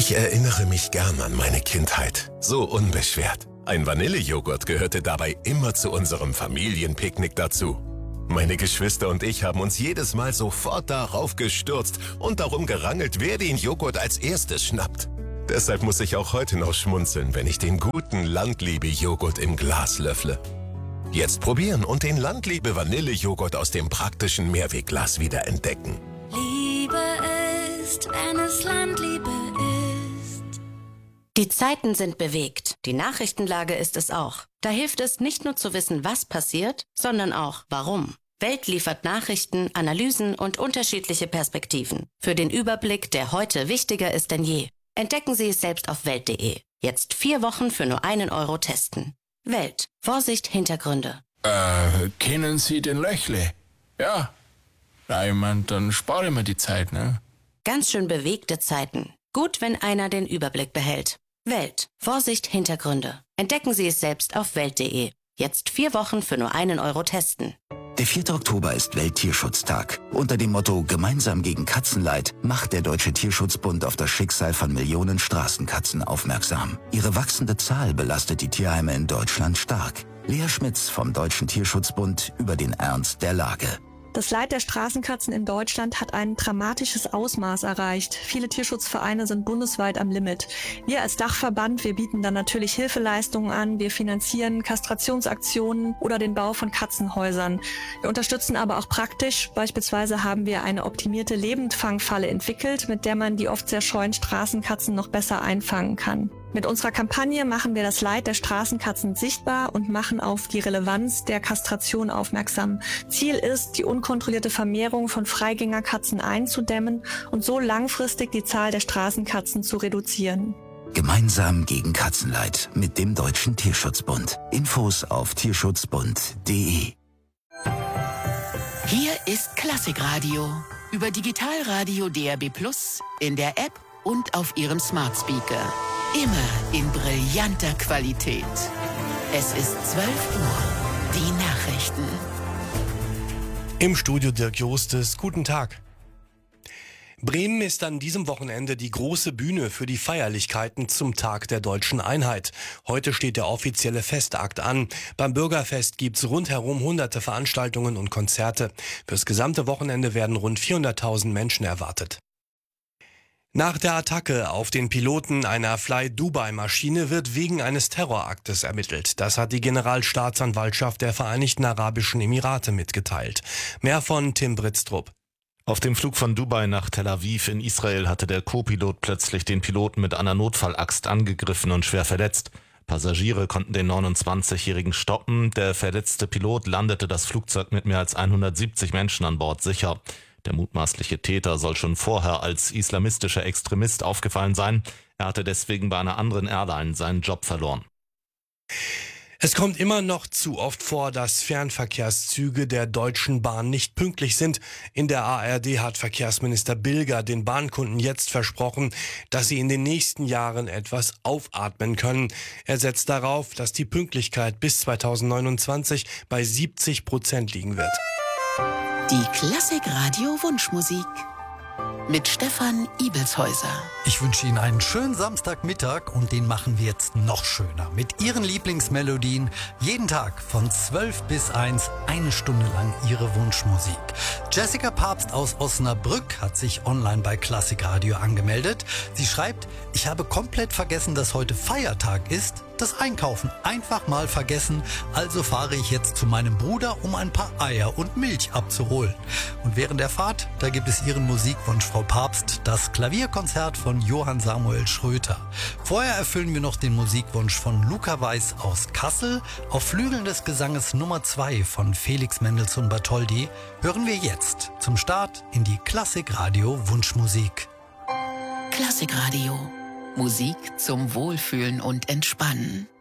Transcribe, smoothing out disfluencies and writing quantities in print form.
Ich erinnere mich gern an meine Kindheit. So unbeschwert. Ein Vanillejoghurt gehörte dabei immer zu unserem Familienpicknick dazu. Meine Geschwister und ich haben uns jedes Mal sofort darauf gestürzt und darum gerangelt, wer den Joghurt als erstes schnappt. Deshalb muss ich auch heute noch schmunzeln, wenn ich den guten Landliebe-Joghurt im Glas löffle. Jetzt probieren und den Landliebe-Vanillejoghurt aus dem praktischen Mehrwegglas wieder entdecken. Liebe ist, wenn es Landliebe ist. Die Zeiten sind bewegt. Die Nachrichtenlage ist es auch. Da hilft es nicht nur zu wissen, was passiert, sondern auch warum. Welt liefert Nachrichten, Analysen und unterschiedliche Perspektiven. Für den Überblick, der heute wichtiger ist denn je. Entdecken Sie es selbst auf Welt.de. Jetzt 4 Wochen für nur 1 Euro testen. Welt. Vorsicht, Hintergründe. Kennen Sie den Löchle? Ja. Na, ich mein, dann spare ich mir die Zeit, ne? Ganz schön bewegte Zeiten. Gut, wenn einer den Überblick behält. Welt. Vorsicht, Hintergründe. Entdecken Sie es selbst auf Welt.de. Jetzt 4 Wochen für nur 1 Euro testen. Der 4. Oktober ist Welttierschutztag. Unter dem Motto Gemeinsam gegen Katzenleid macht der Deutsche Tierschutzbund auf das Schicksal von Millionen Straßenkatzen aufmerksam. Ihre wachsende Zahl belastet die Tierheime in Deutschland stark. Lea Schmitz vom Deutschen Tierschutzbund über den Ernst der Lage. Das Leid der Straßenkatzen in Deutschland hat ein dramatisches Ausmaß erreicht. Viele Tierschutzvereine sind bundesweit am Limit. Wir als Dachverband, wir bieten dann natürlich Hilfeleistungen an. Wir finanzieren Kastrationsaktionen oder den Bau von Katzenhäusern. Wir unterstützen aber auch praktisch. Beispielsweise haben wir eine optimierte Lebendfangfalle entwickelt, mit der man die oft sehr scheuen Straßenkatzen noch besser einfangen kann. Mit unserer Kampagne machen wir das Leid der Straßenkatzen sichtbar und machen auf die Relevanz der Kastration aufmerksam. Ziel ist, die unkontrollierte Vermehrung von Freigängerkatzen einzudämmen und so langfristig die Zahl der Straßenkatzen zu reduzieren. Gemeinsam gegen Katzenleid mit dem Deutschen Tierschutzbund. Infos auf tierschutzbund.de. Hier ist Klassikradio über Digitalradio DAB+, in der App und auf Ihrem Smart Speaker. Immer in brillanter Qualität. Es ist 12 Uhr. Die Nachrichten. Im Studio Dirk Jostes. Guten Tag. Bremen ist an diesem Wochenende die große Bühne für die Feierlichkeiten zum Tag der Deutschen Einheit. Heute steht der offizielle Festakt an. Beim Bürgerfest gibt's rundherum hunderte Veranstaltungen und Konzerte. Fürs gesamte Wochenende werden rund 400.000 Menschen erwartet. Nach der Attacke auf den Piloten einer Fly-Dubai-Maschine wird wegen eines Terroraktes ermittelt. Das hat die Generalstaatsanwaltschaft der Vereinigten Arabischen Emirate mitgeteilt. Mehr von Tim Britztrup. Auf dem Flug von Dubai nach Tel Aviv in Israel hatte der Co-Pilot plötzlich den Piloten mit einer Notfallaxt angegriffen und schwer verletzt. Passagiere konnten den 29-Jährigen stoppen. Der verletzte Pilot landete das Flugzeug mit mehr als 170 Menschen an Bord sicher. Der mutmaßliche Täter soll schon vorher als islamistischer Extremist aufgefallen sein. Er hatte deswegen bei einer anderen Airline seinen Job verloren. Es kommt immer noch zu oft vor, dass Fernverkehrszüge der Deutschen Bahn nicht pünktlich sind. In der ARD hat Verkehrsminister Bilger den Bahnkunden jetzt versprochen, dass sie in den nächsten Jahren etwas aufatmen können. Er setzt darauf, dass die Pünktlichkeit bis 2029 bei 70% liegen wird. Die Klassikradio Wunschmusik mit Stefan Ibelshäuser. Ich wünsche Ihnen einen schönen Samstagmittag und den machen wir jetzt noch schöner. Mit Ihren Lieblingsmelodien jeden Tag von 12 bis 1, 1 Stunde lang Ihre Wunschmusik. Jessica Papst aus Osnabrück hat sich online bei Klassikradio angemeldet. Sie schreibt, ich habe komplett vergessen, dass heute Feiertag ist. Das Einkaufen einfach mal vergessen, also fahre ich jetzt zu meinem Bruder, um ein paar Eier und Milch abzuholen. Und während der Fahrt, da gibt es Ihren Musikwunsch, Frau Papst, das Klavierkonzert von Johann Samuel Schröter. Vorher erfüllen wir noch den Musikwunsch von Luca Weiß aus Kassel. Auf Flügeln des Gesanges Nummer 2 von Felix Mendelssohn Bartholdy hören wir jetzt zum Start in die Klassikradio Wunschmusik. Klassikradio. Musik zum Wohlfühlen und Entspannen.